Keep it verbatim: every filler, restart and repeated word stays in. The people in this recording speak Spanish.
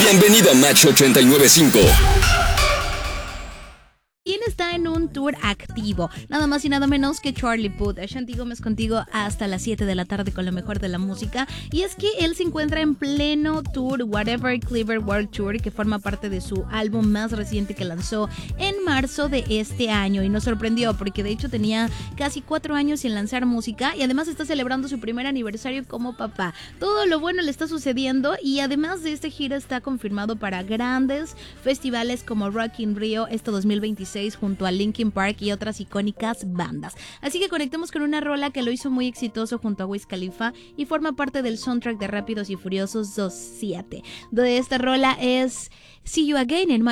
Bienvenido a Match ochenta y nueve punto cinco. ¿Quién está en un tour activo? Nada más y nada menos que Charlie Puth. Ashanti Gómez contigo hasta las siete de la tarde con lo mejor de la música. Y es que él se encuentra en pleno tour Whatever Clever World Tour, que forma parte de su álbum más reciente que lanzó en marzo de este año. Y nos sorprendió porque de hecho tenía casi cuatro años sin lanzar música y además está celebrando su primer aniversario como papá. Todo lo bueno le está sucediendo y además de esta gira está confirmado para grandes festivales como Rock in Rio este dos mil veintiséis junto a Linkin Park y otras icónicas bandas. Así que conectemos con una rola que lo hizo muy exitoso junto a Wiz Khalifa y forma parte del soundtrack de Rápidos y Furiosos dos siete. De esta rola es See You Again en